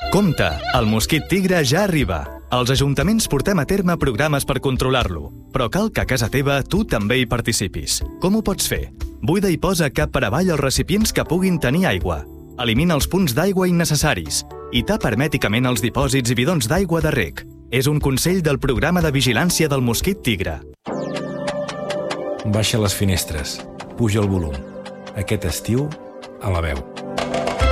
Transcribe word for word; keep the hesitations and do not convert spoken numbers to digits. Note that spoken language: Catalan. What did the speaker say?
Compte, el mosquit tigre ja arriba. Els ajuntaments portem a terme programes per controlar-lo, però cal que a casa teva tu també hi participis. Com ho pots fer? Buida i posa cap per avall els recipients que puguin tenir aigua. Elimina els punts d'aigua innecessaris i tapa hermèticament els dipòsits i bidons d'aigua de reg. És un consell del programa de vigilància del mosquit tigre. Baixa les finestres, puja el volum. Aquest estiu, a la veu.